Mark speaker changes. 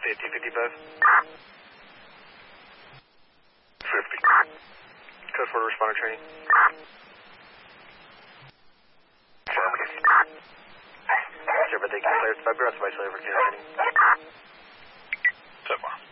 Speaker 1: 50, 55. 50. Code 4 responder training. 70. Sure, but they can clear. Fabulous by Slaver training.
Speaker 2: 10-1.